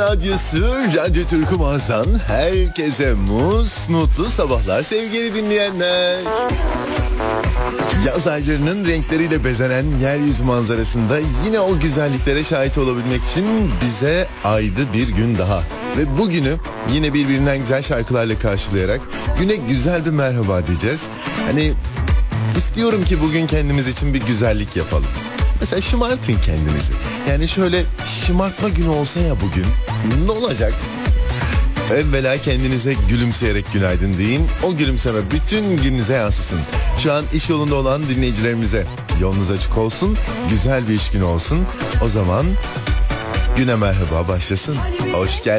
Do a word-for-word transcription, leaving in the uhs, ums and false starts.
Radyosu, Radyo Türk'ü Muazzam. Herkese mus, mutlu sabahlar sevgili dinleyenler. Yaz aylarının renkleriyle bezenen yeryüzü manzarasında yine o güzelliklere şahit olabilmek için bize aydı bir gün daha. Ve bugünü yine birbirinden güzel şarkılarla karşılayarak güne güzel bir merhaba diyeceğiz. Hani istiyorum ki bugün kendimiz için bir güzellik yapalım. Mesela şımartın kendinizi. Yani şöyle şımartma günü olsa ya bugün, ne olacak? Evvela kendinize gülümseyerek günaydın deyin. O gülümseme bütün gününüze yansısın. Şu an iş yolunda olan dinleyicilerimize yolunuz açık olsun. Güzel bir iş günü olsun. O zaman güne merhaba başlasın. Hoş geldin.